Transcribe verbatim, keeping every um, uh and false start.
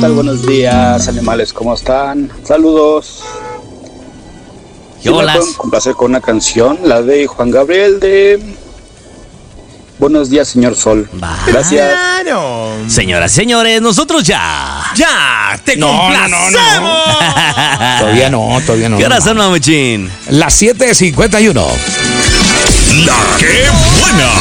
tal? Buenos días, animales, ¿cómo están? Saludos. Hola. Complacer con una canción, la de Juan Gabriel de Buenos días, señor Sol. Va. Gracias. Claro. Señoras y señores, nosotros ya. ¡Ya! ¡Te No, complacemos! no, no, no. Todavía no, todavía no. ¿Qué hora no, son, no. mamuchín? Las siete cincuenta y uno. La que buena.